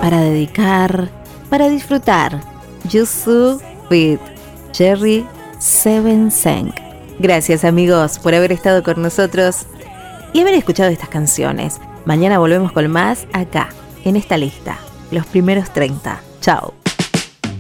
para dedicar, para disfrutar. Yuzu with Jerry Sevensenk. Gracias amigos por haber estado con nosotros y haber escuchado estas canciones. Mañana volvemos con más acá, en esta lista, los primeros 30. Chao.